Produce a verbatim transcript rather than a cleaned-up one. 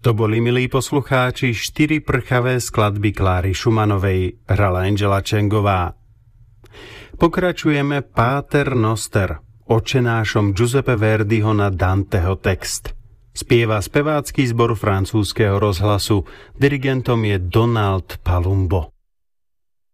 To boli, milí poslucháči, štyri prchavé skladby Kláry Schumannovej, hrala Angela Čengová. Pokračujeme Pater Noster, Otčenášom Giuseppe Verdiho na Danteho text. Spieva spevácky zbor francúzskeho rozhlasu, dirigentom je Donald Palumbo.